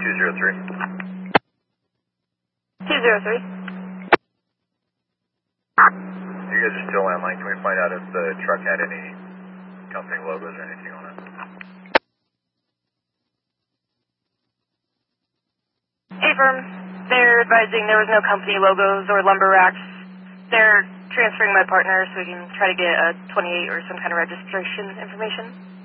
203. You guys are still landline. Can we find out if the truck had any company logos or anything on it? Hey, firm. They're advising there was no company logos or lumber racks. They're transferring my partner so we can try to get a 28 or some kind of registration information.